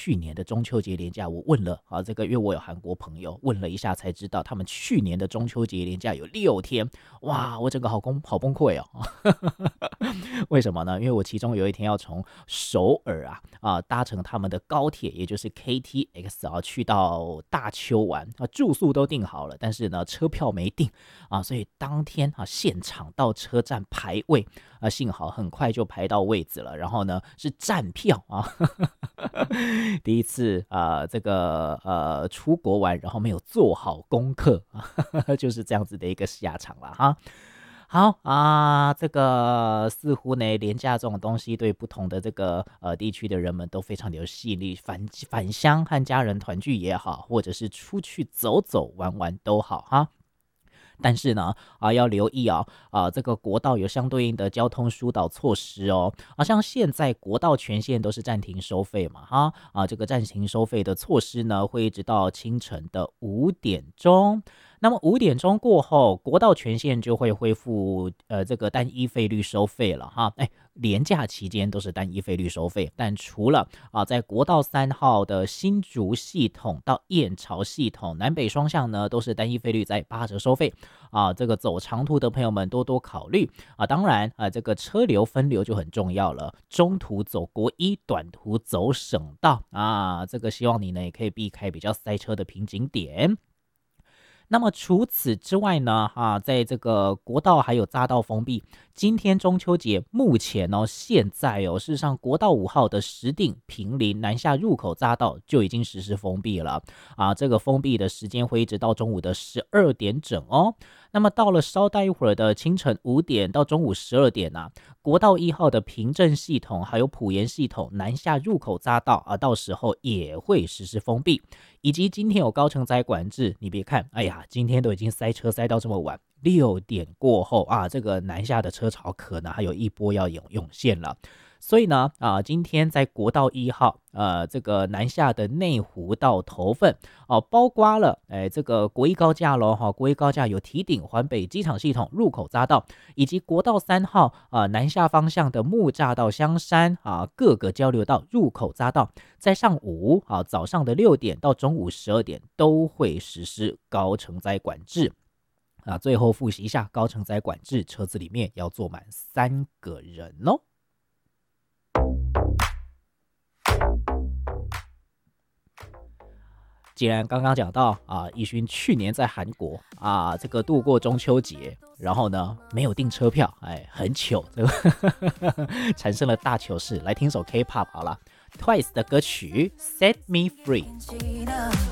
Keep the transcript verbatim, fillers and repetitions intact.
去年的中秋节连假，我问了啊，这个因为我有韩国朋友，问了一下才知道，他们去年的中秋节连假有六天，哇，我整个好崩好崩溃哦。为什么呢？因为我其中有一天要从首尔啊啊搭乘他们的高铁，也就是 K T X 啊，去到大邱玩啊，住宿都订好了，但是呢车票没订啊，所以当天啊现场到车站排位啊，幸好很快就排到位子了，然后呢是站票啊，第一次啊这个呃出国玩，然后没有做好功课啊，就是这样子的一个下场了哈。好啊，这个似乎呢，廉价这种东西对不同的这个呃地区的人们都非常的有吸引力，返返乡和家人团聚也好，或者是出去走走玩玩都好哈。但是呢，啊，要留意啊，啊，这个国道有相对应的交通疏导措施哦。啊，像现在国道全线都是暂停收费嘛，哈，啊，这个暂停收费的措施呢，会一直到清晨的五点钟。那么五点钟过后，国道全线就会恢复呃这个单一费率收费了哈。哎，连假期间都是单一费率收费，但除了啊在国道三号的新竹系统到燕巢系统南北双向呢，都是单一费率在八折收费啊。这个走长途的朋友们多多考虑啊。当然啊，这个车流分流就很重要了，中途走国一，短途走省道啊。这个希望你呢也可以避开比较塞车的瓶颈点。那么除此之外呢，啊，在这个国道还有匝道封闭，今天中秋节目前哦，现在哦，事实上国道五号的石碇、坪林南下入口匝道就已经实施封闭了啊，这个封闭的时间会一直到中午的十二点整哦。那么到了稍待一会儿的清晨五点到中午十二点啊，国道一号的平镇系统还有埔盐系统南下入口匝道啊，到时候也会实施封闭。以及今天有高承载管制，你别看，哎呀，今天都已经塞车塞到这么晚，六点过后啊，这个南下的车潮可能还有一波要涌涌现了。所以呢，啊，今天在国道一号，呃，这个南下的内湖到头份，哦、啊，包括了，哎，这个国一高架咯，哈、啊，国一高架有提顶环北机场系统入口匝道，以及国道三号，啊，南下方向的木栅到香山，啊，各个交流道入口匝道，在上午，啊，早上的六点到中午十二点都会实施高承载管制。啊，最后复习一下高承载管制，车子里面要坐满三个人哦。既然刚刚讲到啊，奕勋去年在韩国啊，这个度过中秋节，然后呢没有订车票，哎，很糗，这个产生了大糗事。来听首 K-pop 好了 ，Twice 的歌曲《Set Me Free》。